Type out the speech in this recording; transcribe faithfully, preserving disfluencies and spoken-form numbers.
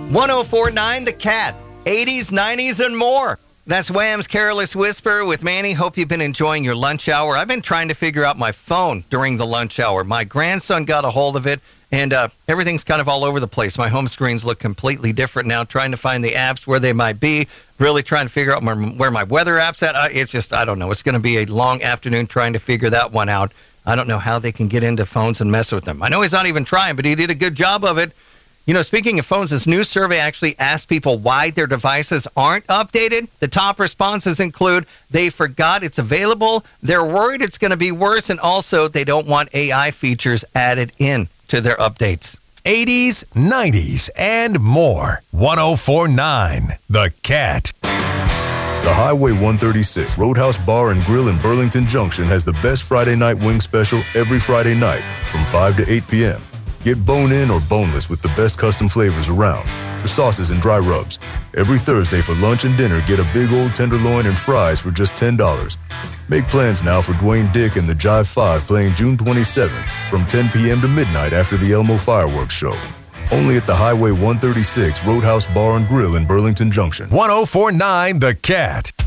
one oh four point nine The Cat, eighties, nineties, and more. That's Wham's Careless Whisper with Manny. Hope you've been enjoying your lunch hour. I've been trying to figure out my phone during the lunch hour. My grandson got a hold of it, and uh, everything's kind of all over the place. My home screens look completely different now, trying to find the apps where they might be, really trying to figure out where, where my weather app's at. I, it's just, I don't know. It's going to be a long afternoon trying to figure that one out. I don't know how they can get into phones and mess with them. I know he's not even trying, but he did a good job of it. You know, speaking of phones, this new survey actually asked people why their devices aren't updated. The top responses include they forgot it's available, they're worried it's going to be worse, and also they don't want A I features added in to their updates. eighties, nineties, and more. one oh four point nine The Cat. The Highway one thirty-six Roadhouse Bar and Grill in Burlington Junction has the best Friday night wing special every Friday night from five to eight p.m. Get bone-in or boneless with the best custom flavors around for sauces and dry rubs. Every Thursday for lunch and dinner, get a big old tenderloin and fries for just ten dollars. Make plans now for Dwayne Dick and the Jive five playing June twenty-seventh from ten p.m. to midnight after the Elmo Fireworks Show. Only at the Highway one thirty-six Roadhouse Bar and Grill in Burlington Junction. one oh four point nine The Cat.